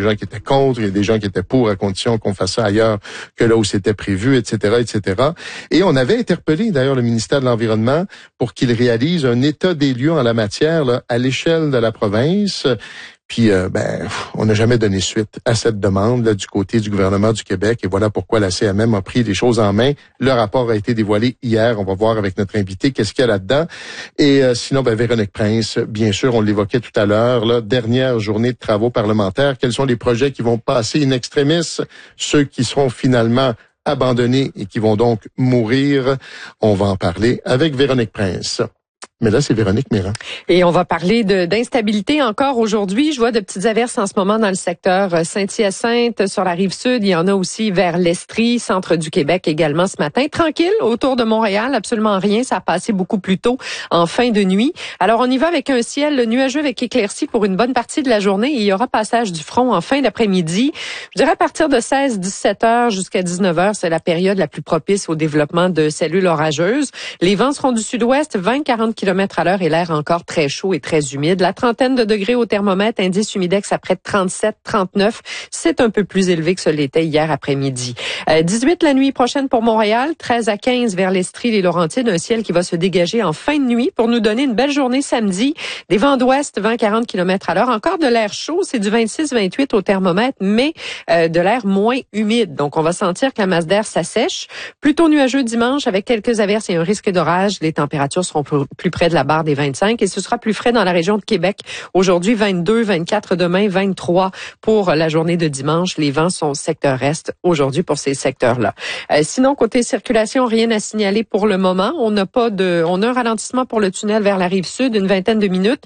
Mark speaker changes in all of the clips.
Speaker 1: gens qui étaient contre, il y a des gens qui étaient pour, à condition qu'on fasse ça ailleurs que là où c'était prévu, etc., etc. Et on avait interpellé d'ailleurs le ministère de l'Environnement pour qu'il réalise un état des lieux en la matière là, à l'échelle de la province. Puis, on n'a jamais donné suite à cette demande là, du côté du gouvernement du Québec. Et voilà pourquoi la CMM a pris les choses en main. Le rapport a été dévoilé hier. On va voir avec notre invité qu'est-ce qu'il y a là-dedans. Et sinon, Véronique Prince, bien sûr, on l'évoquait tout à l'heure, là, dernière journée de travaux parlementaires. Quels sont les projets qui vont passer in extremis? Ceux qui seront finalement abandonnés et qui vont donc mourir? On va en parler avec Véronique Prince. Mais là, c'est Véronique Méran.
Speaker 2: Et on va parler d'instabilité encore aujourd'hui. Je vois de petites averses en ce moment dans le secteur Saint-Hyacinthe, sur la rive sud. Il y en a aussi vers l'Estrie, centre du Québec également ce matin. Tranquille autour de Montréal, absolument rien. Ça a passé beaucoup plus tôt en fin de nuit. Alors, on y va avec un ciel nuageux avec éclaircies pour une bonne partie de la journée. Et il y aura passage du front en fin d'après-midi. Je dirais à partir de 16-17 heures jusqu'à 19 heures, c'est la période la plus propice au développement de cellules orageuses. Les vents seront du sud-ouest, 20-40 km à l'heure et l'air encore très chaud et très humide. La trentaine de degrés au thermomètre, indice humidex à près de 37-39. C'est un peu plus élevé que ce l'était hier après-midi. 18 la nuit prochaine pour Montréal, 13 à 15 vers l'Estrie, les Laurentides. Un ciel qui va se dégager en fin de nuit pour nous donner une belle journée samedi. Des vents d'ouest, 20-40 km à l'heure. Encore de l'air chaud, c'est du 26-28 au thermomètre, mais de l'air moins humide. Donc, on va sentir que la masse d'air s'assèche. Plutôt nuageux dimanche avec quelques averses et un risque d'orage. Les températures seront plus près de la barre des 25 et ce sera plus frais dans la région de Québec. Aujourd'hui, 22, 24 demain, 23 pour la journée de dimanche. Les vents sont secteur est aujourd'hui pour ces secteurs-là. Sinon, côté circulation, rien à signaler pour le moment. On a un ralentissement pour le tunnel vers la rive sud, une vingtaine de minutes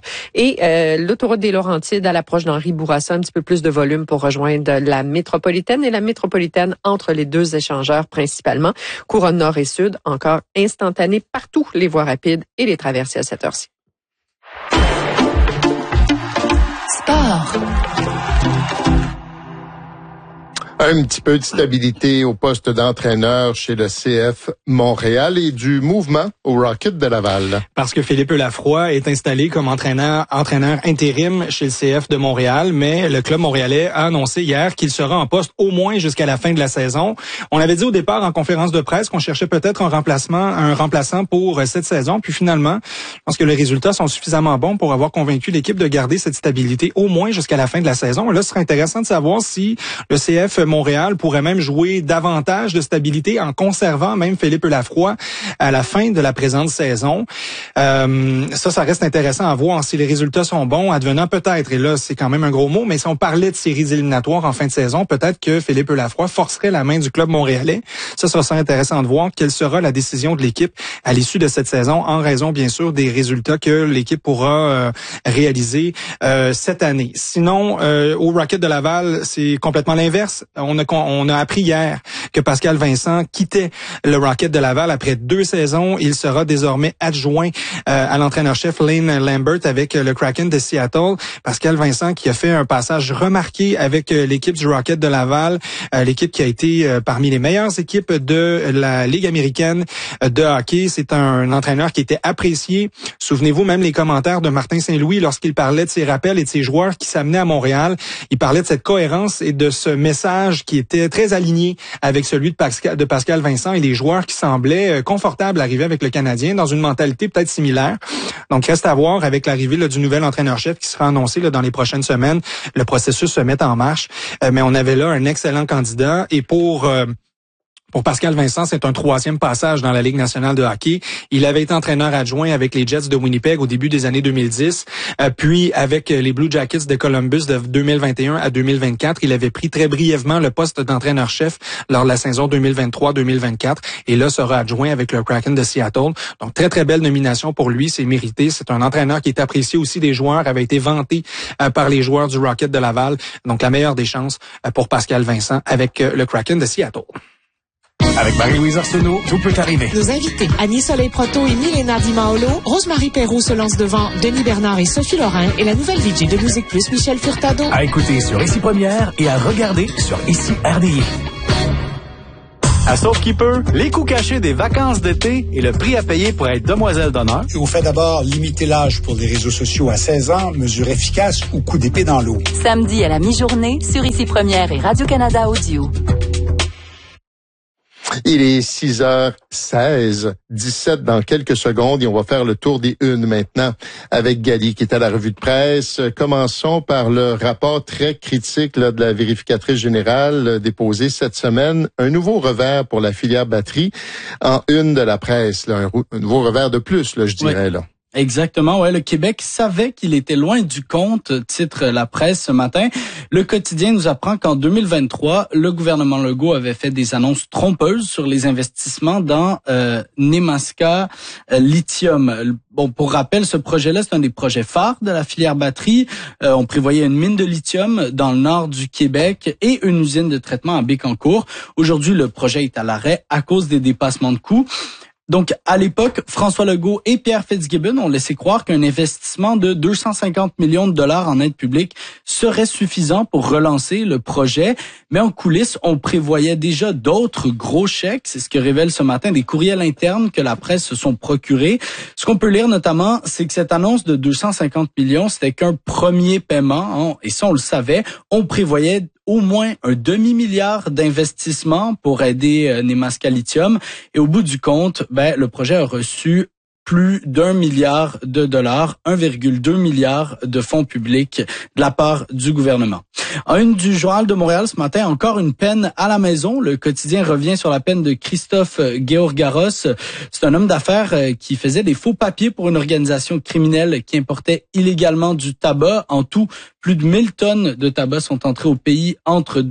Speaker 2: et l'autoroute des Laurentides à l'approche d'Henri Bourassa, un petit peu plus de volume pour rejoindre la métropolitaine et la métropolitaine entre les deux échangeurs principalement. Couronne nord et sud, encore instantané partout, les voies rapides et les traversées à cette heure-ci.
Speaker 3: Sport.
Speaker 1: Un petit peu de stabilité au poste d'entraîneur chez le CF Montréal et du mouvement au Rocket de Laval.
Speaker 4: Parce que Philippe Lafroy est installé comme entraîneur intérim chez le CF de Montréal, mais le club montréalais a annoncé hier qu'il sera en poste au moins jusqu'à la fin de la saison. On avait dit au départ en conférence de presse qu'on cherchait peut-être un remplaçant pour cette saison, puis finalement, je pense que les résultats sont suffisamment bons pour avoir convaincu l'équipe de garder cette stabilité au moins jusqu'à la fin de la saison. Et là, ce serait intéressant de savoir si le CF Montréal pourrait même jouer davantage de stabilité en conservant même Philippe Lafroy à la fin de la présente saison. Ça reste intéressant à voir si les résultats sont bons, advenant peut-être, et là c'est quand même un gros mot, mais si on parlait de séries éliminatoires en fin de saison, peut-être que Philippe Lafroy forcerait la main du club montréalais. Ça sera intéressant de voir quelle sera la décision de l'équipe à l'issue de cette saison, en raison bien sûr des résultats que l'équipe pourra réaliser cette année. Sinon, au Rocket de Laval, c'est complètement l'inverse. On a appris hier que Pascal Vincent quittait le Rocket de Laval après 2 saisons. Il sera désormais adjoint à l'entraîneur-chef Lane Lambert avec le Kraken de Seattle. Pascal Vincent qui a fait un passage remarqué avec l'équipe du Rocket de Laval, l'équipe qui a été parmi les meilleures équipes de la Ligue américaine de hockey. C'est un entraîneur qui était apprécié. Souvenez-vous même les commentaires de Martin Saint-Louis lorsqu'il parlait de ses rappels et de ses joueurs qui s'amenaient à Montréal. Il parlait de cette cohérence et de ce message qui était très aligné avec celui de Pascal Vincent et les joueurs qui semblaient confortables d'arriver avec le Canadien dans une mentalité peut-être similaire. Donc, reste à voir avec l'arrivée du nouvel entraîneur-chef qui sera annoncé dans les prochaines semaines. Le processus se met en marche, mais on avait là un excellent candidat et pour Pascal Vincent, c'est un 3e passage dans la Ligue nationale de hockey. Il avait été entraîneur adjoint avec les Jets de Winnipeg au début des années 2010, puis avec les Blue Jackets de Columbus de 2021 à 2024. Il avait pris très brièvement le poste d'entraîneur-chef lors de la saison 2023-2024 et là sera adjoint avec le Kraken de Seattle. Donc, très, très belle nomination pour lui. C'est mérité. C'est un entraîneur qui est apprécié aussi des joueurs, avait été vanté par les joueurs du Rocket de Laval. Donc, la meilleure des chances pour Pascal Vincent avec le Kraken de Seattle.
Speaker 5: Avec Marie-Louise Arsenault, tout peut arriver.
Speaker 3: Nos invités, Annie Soleil-Proto et Milena Di-Maolo, Rosemary Perrault se lance devant Denis Bernard et Sophie Lorrain et la nouvelle VJ de Musique Plus, Michel Furtado.
Speaker 5: À écouter sur Ici Première et à regarder sur Ici RDI. À Sauf-qui-peut, les coûts cachés des vacances d'été et le prix à payer pour être demoiselle d'honneur.
Speaker 6: On fait d'abord limiter l'âge pour les réseaux sociaux à 16 ans, mesure efficace ou coup d'épée dans l'eau.
Speaker 7: Samedi à la mi-journée sur Ici Première et Radio-Canada Audio.
Speaker 1: Il est 6h16, 17 dans quelques secondes et on va faire le tour des unes maintenant avec Gali qui est à la revue de presse. Commençons par le rapport très critique là, de la vérificatrice générale déposé cette semaine. Un nouveau revers pour la filière batterie en une de la presse. Là, un nouveau revers de plus, là, je dirais.
Speaker 8: Oui.
Speaker 1: Là.
Speaker 8: Exactement, ouais. Le Québec savait qu'il était loin du compte, titre la presse ce matin. Le quotidien nous apprend qu'en 2023, le gouvernement Legault avait fait des annonces trompeuses sur les investissements dans Nemaska Lithium. Bon, pour rappel, ce projet-là, c'est un des projets phares de la filière batterie. On prévoyait une mine de lithium dans le nord du Québec et une usine de traitement à Bécancour. Aujourd'hui, le projet est à l'arrêt à cause des dépassements de coûts. Donc, à l'époque, François Legault et Pierre Fitzgibbon ont laissé croire qu'un investissement de 250 millions de dollars en aide publique serait suffisant pour relancer le projet. Mais en coulisses, on prévoyait déjà d'autres gros chèques. C'est ce que révèlent ce matin des courriels internes que la presse se sont procurés. Ce qu'on peut lire notamment, c'est que cette annonce de 250 millions, c'était qu'un premier paiement. Et ça, on le savait. On prévoyait au moins un demi-milliard d'investissements pour aider Nemaska Lithium. Et au bout du compte, le projet a reçu plus d'1 milliard de dollars, 1,2 milliard de fonds publics de la part du gouvernement. En une du Journal de Montréal ce matin, encore une peine à la maison. Le quotidien revient sur la peine de Christophe Georgaros. C'est un homme d'affaires qui faisait des faux papiers pour une organisation criminelle qui importait illégalement du tabac. En tout, plus de 1000 tonnes de tabac sont entrées au pays entre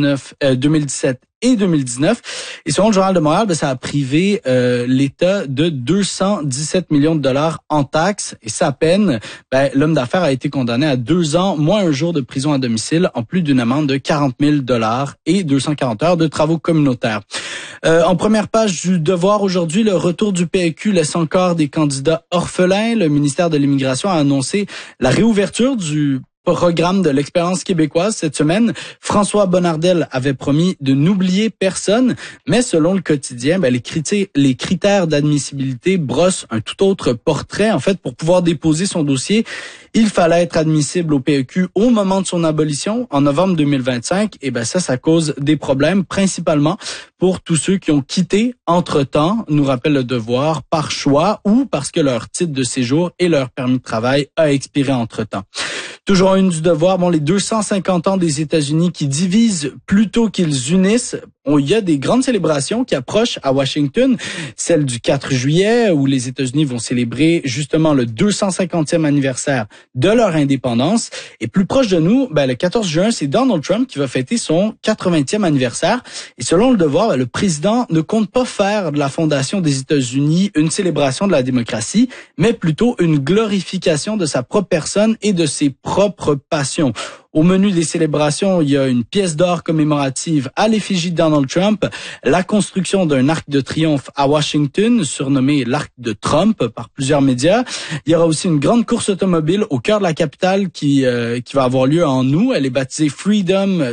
Speaker 8: 2017 et 2019. Et selon le Journal de Montréal, ça a privé l'État de 217 millions de dollars en taxes. Et sa peine, l'homme d'affaires a été condamné à 2 ans, moins un jour de prison à domicile, en plus d'une amende de 40 000 dollars et 240 heures de travaux communautaires. En première page du Devoir aujourd'hui, le retour du PQ laisse encore des candidats orphelins. Le ministère de l'Immigration a annoncé la réouverture du programme de l'expérience québécoise cette semaine. François Bonnardel avait promis de n'oublier personne, mais selon le quotidien, les critères d'admissibilité brossent un tout autre portrait. En fait, pour pouvoir déposer son dossier, il fallait être admissible au PEQ au moment de son abolition, en novembre 2025. Et ça cause des problèmes, principalement pour tous ceux qui ont quitté entre-temps, nous rappelle le Devoir, par choix ou parce que leur titre de séjour et leur permis de travail a expiré entre-temps. Toujours une du Devoir, les 250 ans des États-Unis qui divisent plutôt qu'ils unissent. Il y a des grandes célébrations qui approchent à Washington, celle du 4 juillet où les États-Unis vont célébrer justement le 250e anniversaire de leur indépendance. Et plus proche de nous, le 14 juin, c'est Donald Trump qui va fêter son 80e anniversaire. Et selon le Devoir, le président ne compte pas faire de la fondation des États-Unis une célébration de la démocratie, mais plutôt une glorification de sa propre personne et de ses propres passions. Au menu des célébrations, il y a une pièce d'or commémorative à l'effigie de Donald Trump, la construction d'un arc de triomphe à Washington, surnommé l'arc de Trump par plusieurs médias. Il y aura aussi une grande course automobile au cœur de la capitale qui va avoir lieu en août. Elle est baptisée Freedom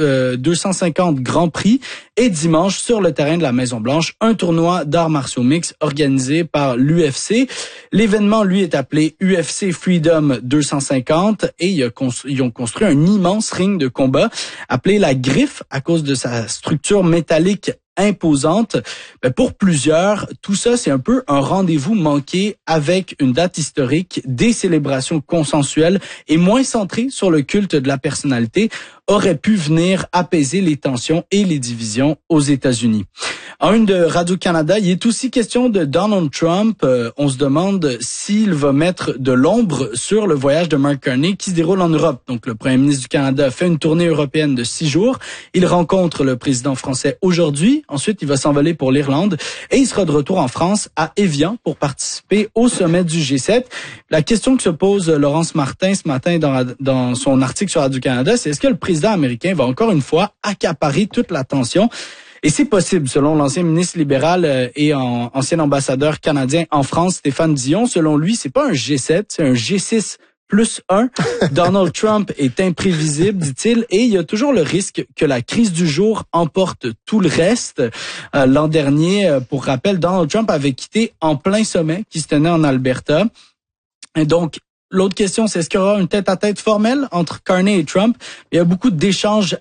Speaker 8: 250 Grand Prix. Et dimanche, sur le terrain de la Maison-Blanche, un tournoi d'arts martiaux mixtes organisé par l'UFC. L'événement, lui, est appelé UFC Freedom 250 et ils ont construit un immense ring de combat appelé la Griffe à cause de sa structure métallique imposante. Pour plusieurs, tout ça, c'est un peu un rendez-vous manqué avec une date historique, des célébrations consensuelles et moins centrées sur le culte de la personnalité aurait pu venir apaiser les tensions et les divisions aux États-Unis. En une de Radio-Canada, il est aussi question de Donald Trump. On se demande s'il va mettre de l'ombre sur le voyage de Mark Carney qui se déroule en Europe. Donc, le premier ministre du Canada fait une tournée européenne de 6 jours. Il rencontre le président français aujourd'hui. Ensuite, il va s'envoler pour l'Irlande et il sera de retour en France à Évian pour participer au sommet du G7. La question que se pose Laurence Martin ce matin dans son article sur Radio-Canada, c'est est-ce que le président américain va encore une fois accaparer toute l'attention? Et c'est possible, selon l'ancien ministre libéral et ancien ambassadeur canadien en France, Stéphane Dion. Selon lui, c'est pas un G7, c'est un G6 +1. Donald Trump est imprévisible, dit-il, et il y a toujours le risque que la crise du jour emporte tout le reste. L'an dernier, pour rappel, Donald Trump avait quitté en plein sommet qui se tenait en Alberta. Et donc, l'autre question, c'est est-ce qu'il y aura une tête-à-tête formelle entre Carney et Trump? Il y a beaucoup d'échanges